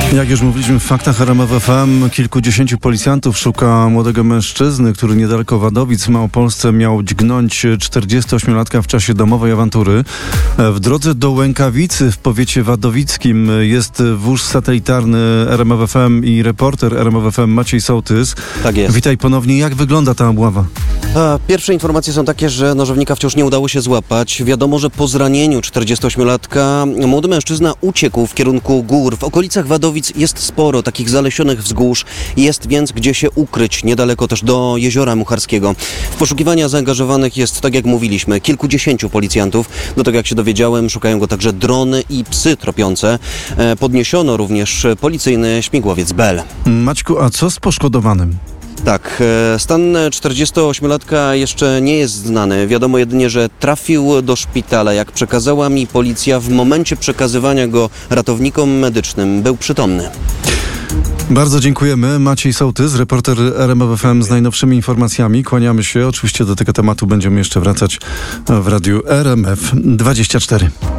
Jak już mówiliśmy w faktach RMF FM, kilkudziesięciu policjantów szuka młodego mężczyzny, który niedaleko Wadowic w Małopolsce miał dźgnąć 48-latka w czasie domowej awantury. W drodze do Łękawicy w powiecie wadowickim jest wóz satelitarny RMF FM i reporter RMF FM Maciej Sołtys. Tak jest. Witaj ponownie. Jak wygląda ta obława? Pierwsze informacje są takie, że nożownika wciąż nie udało się złapać. Wiadomo, że po zranieniu 48-latka młody mężczyzna uciekł w kierunku gór. W okolicach Wadowic jest sporo takich zalesionych wzgórz. Jest więc gdzie się ukryć, niedaleko też do Jeziora Mucharskiego. W poszukiwania zaangażowanych jest, tak jak mówiliśmy, kilkudziesięciu policjantów. Do tego, jak się dowiedziałem, szukają go także drony i psy tropiące. Podniesiono również policyjny śmigłowiec Bell. Maćku, a co z poszkodowanym? Tak, stan 48-latka jeszcze nie jest znany. Wiadomo jedynie, że trafił do szpitala. Jak przekazała mi policja, w momencie przekazywania go ratownikom medycznym był przytomny. Bardzo dziękujemy. Maciej Sołtys, reporter RMF FM z najnowszymi informacjami. Kłaniamy się. Oczywiście do tego tematu będziemy jeszcze wracać w radiu RMF 24.